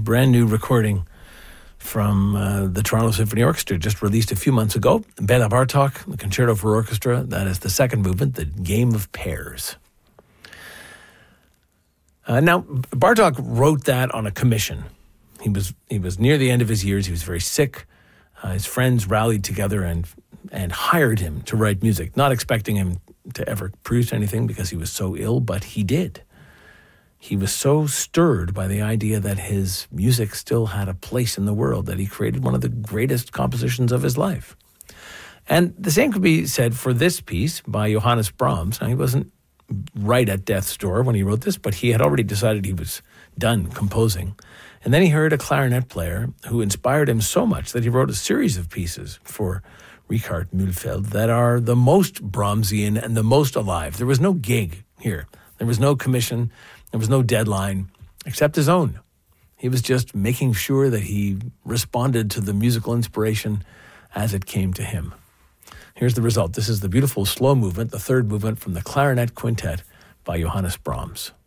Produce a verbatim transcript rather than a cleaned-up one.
brand new recording from uh, the Toronto Symphony Orchestra, just released a few months ago. Bela Bartok, the Concerto for Orchestra. That is the second movement, the Game of Pairs. Uh, now, Bartok wrote that on a commission. He was he was near the end of his years. He was very sick. Uh, his friends rallied together and and hired him to write music, not expecting him to ever produce anything because he was so ill, but he did. He was so stirred by the idea that his music still had a place in the world that he created one of the greatest compositions of his life. And the same could be said for this piece by Johannes Brahms. Now, he wasn't right at death's door when he wrote this, but he had already decided he was done composing. And then he heard a clarinet player who inspired him so much that he wrote a series of pieces for Richard Mühlfeld that are the most Brahmsian and the most alive. There was no gig here. There was no commission. There was no deadline except his own. He was just making sure that he responded to the musical inspiration as it came to him. Here's the result. This is the beautiful slow movement, the third movement from the Clarinet Quintet by Johannes Brahms.